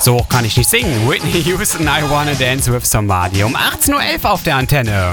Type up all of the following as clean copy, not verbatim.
So kann ich nicht singen. Whitney Houston, I Wanna Dance with Somebody. Um 18.11 Uhr auf der Antenne.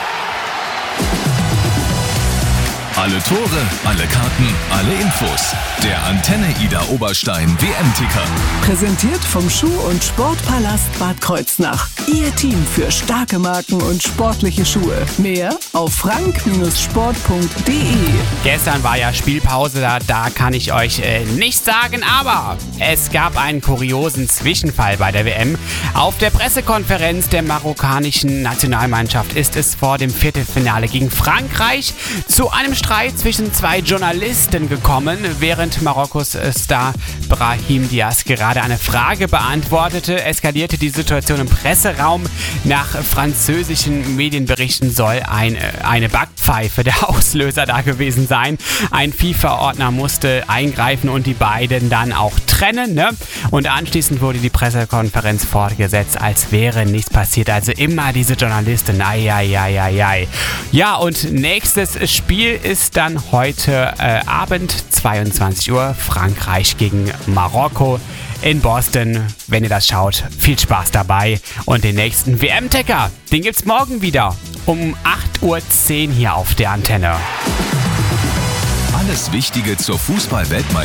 Alle Tore, alle Karten, alle Infos. Der Antenne Ida Oberstein WM-Ticker. Präsentiert vom Schuh- und Sportpalast Bad Kreuznach. Ihr Team für starke Marken und sportliche Schuhe. Mehr auf frank-sport.de. Gestern war ja Spielpause, da kann ich euch nichts sagen, aber es gab einen kuriosen Zwischenfall bei der WM. Auf der Pressekonferenz der marokkanischen Nationalmannschaft ist es vor dem Viertelfinale gegen Frankreich zu einem Streit zwischen zwei Journalisten gekommen, während Marokkos Star Brahim Diaz gerade eine Frage beantwortete, eskalierte die Situation im Presseraum. Nach französischen Medienberichten soll eine Backpfeife der Auslöser da gewesen sein. Ein FIFA-Ordner musste eingreifen und die beiden dann auch trennen, ne? Und anschließend wurde die Pressekonferenz fortgesetzt, als wäre nichts passiert. Also immer diese Journalisten, ai. Ja, und nächstes Spiel ist dann heute Abend, 22 Uhr, Frankreich gegen Marokko in Boston. Wenn ihr das schaut, viel Spaß dabei. Und den nächsten WM-Ticker, den gibt's morgen wieder um 8.10 Uhr hier auf der Antenne. Alles Wichtige zur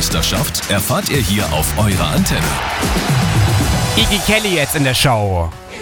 Fußball-Weltmeisterschaft erfahrt ihr hier auf eurer Antenne. Iggy Kelly jetzt in der Show.